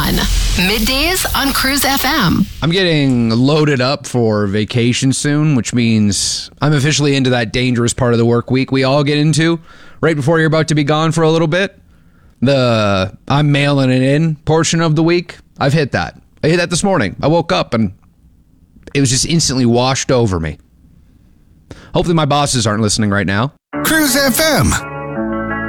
fun. Middays on Cruise FM. I'm getting loaded up for vacation soon, which means I'm officially into that dangerous part of the work week we all get into right before you're about to be gone for a little bit. The I'm mailing it in portion of the week. I've hit that. I hit that this morning. I woke up and it was just instantly washed over me. Hopefully my bosses aren't listening right now. Cruise FM.